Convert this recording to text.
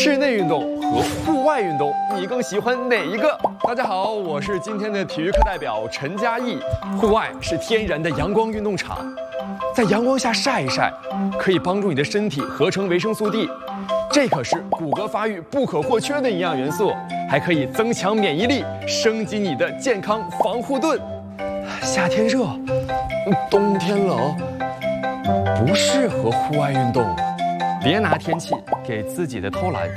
室内运动和户外运动，你更喜欢哪一个？大家好，我是今天的体育课代表陈嘉译。户外是天然的阳光运动场，在阳光下晒一晒，可以帮助你的身体合成维生素 D， 这可是骨骼发育不可或缺的营养元素，还可以增强免疫力，升级你的健康防护盾。夏天热，冬天冷，不适合户外运动。别拿天气给自己的偷懒